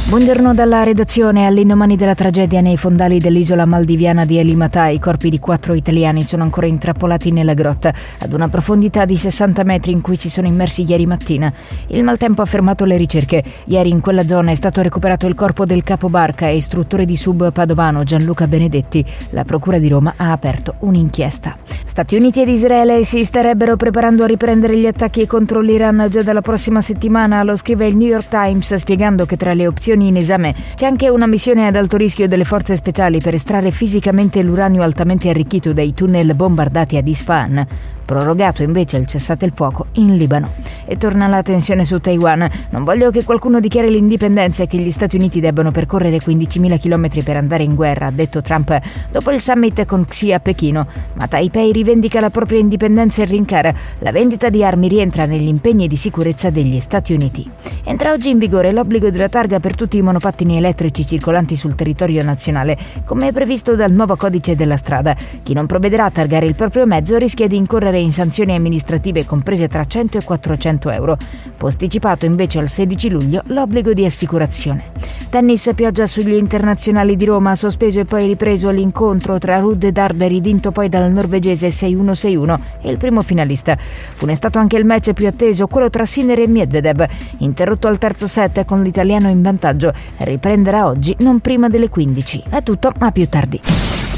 Buongiorno dalla redazione. All'indomani della tragedia nei fondali dell'isola maldiviana di Elimata, i corpi di 4 italiani sono ancora intrappolati nella grotta ad una profondità di 60 metri in cui si sono immersi ieri mattina. Il maltempo ha fermato le ricerche. Ieri in quella zona è stato recuperato il corpo del capobarca e istruttore di sub padovano Gianluca Benedetti. La Procura di Roma ha aperto un'inchiesta. Stati Uniti ed Israele si starebbero preparando a riprendere gli attacchi contro l'Iran già dalla prossima settimana, lo scrive il New York Times, spiegando che tra le opzioni in esame c'è anche una missione ad alto rischio delle forze speciali per estrarre fisicamente l'uranio altamente arricchito dai tunnel bombardati ad Isfahan. Prorogato invece il cessate il fuoco in Libano. E torna la tensione su Taiwan. Non voglio che qualcuno dichiari l'indipendenza e che gli Stati Uniti debbano percorrere 15.000 chilometri per andare in guerra, ha detto Trump dopo il summit con Xi a Pechino. Ma Taipei rivendica la propria indipendenza e rincara. La vendita di armi rientra negli impegni di sicurezza degli Stati Uniti. Entra oggi in vigore l'obbligo della targa per tutti i monopattini elettrici circolanti sul territorio nazionale, come previsto dal nuovo codice della strada. Chi non provvederà a targare il proprio mezzo rischia di incorrere in sanzioni amministrative comprese tra 100 e 400 euro. Posticipato invece al 16 luglio l'obbligo di assicurazione. Tennis, pioggia sugli internazionali di Roma, sospeso e poi ripreso l'incontro tra Ruud e Darderi, vinto poi dal norvegese 6-1-6-1 e il primo finalista. Funestato anche il match più atteso, quello tra Sinner e Medvedev, interrotto al terzo set con l'italiano in vantaggio. Riprenderà oggi non prima delle 15. È tutto, a più tardi.